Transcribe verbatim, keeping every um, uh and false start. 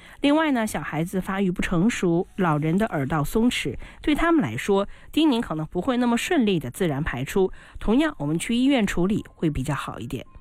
另外呢，小孩子发育不成熟，老人的耳道松弛，对他们来说，丁宁可能不会那么顺利的自然排出。同样，我们去医院处理会比较好一点。